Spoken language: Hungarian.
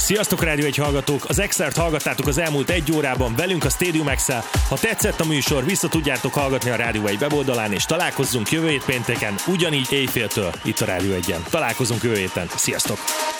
Sziasztok Rádió 1 hallgatók! Az Extrát hallgattátok az elmúlt 1 órában velünk a Stadium X-el. Ha tetszett a műsor, vissza tudjátok hallgatni a Rádió 1 weboldalán, és találkozzunk jövő hét pénteken, ugyanígy éjféltől itt a Rádió 1-en. Találkozunk jövő héten. Sziasztok!